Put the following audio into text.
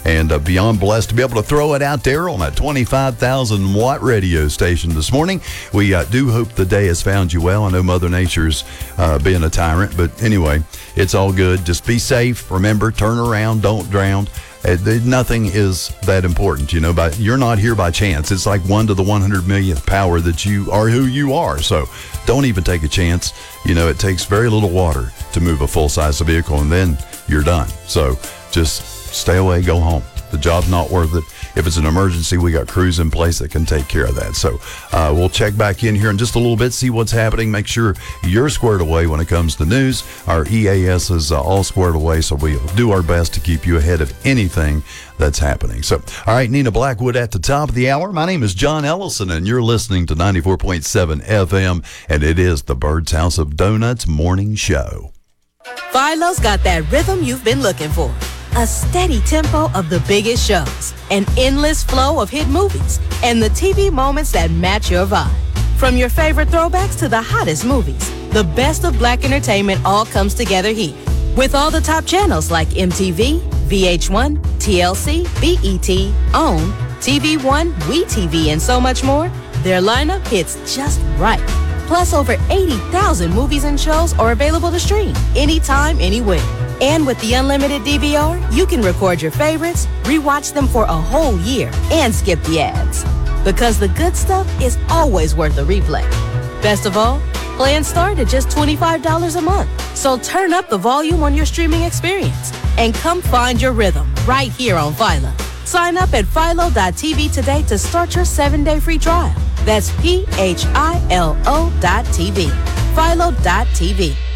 and beyond blessed to be able to throw it out there on a 25,000 watt radio station this morning. We do hope the day has found you well. I know Mother Nature's being a tyrant, but anyway, it's all good. Just be safe. Remember, turn around, don't drown. Nothing is that important, but you're not here by chance. It's like 1 to the 100 millionth power that you are who you are. So don't even take a chance. It takes very little water to move a full-size vehicle, and then you're done. So just stay away, go home. The job's not worth it. If it's an emergency, we got crews in place that can take care of that. So we'll check back in here in just a little bit, see what's happening, make sure you're squared away when it comes to news. Our EAS is all squared away, so we'll do our best to keep you ahead of anything that's happening. So, all right, Nina Blackwood at the top of the hour. My name is John Ellison, and you're listening to 94.7 FM, and it is the Bird's House of Donuts Morning Show. Philo's got that rhythm you've been looking for. A steady tempo of the biggest shows, an endless flow of hit movies, and the TV moments that match your vibe. From your favorite throwbacks to the hottest movies, the best of Black entertainment all comes together here. With all the top channels like MTV, VH1, TLC, BET, OWN, TV One, WeTV, and so much more, their lineup hits just right. Plus, over 80,000 movies and shows are available to stream anytime, anywhere. And with the unlimited DVR, you can record your favorites, rewatch them for a whole year, and skip the ads. Because the good stuff is always worth a replay. Best of all, plans start at just $25 a month. So turn up the volume on your streaming experience and come find your rhythm right here on Philo. Sign up at philo.tv today to start your 7-day free trial. That's PHILO.TV. Philo.tv.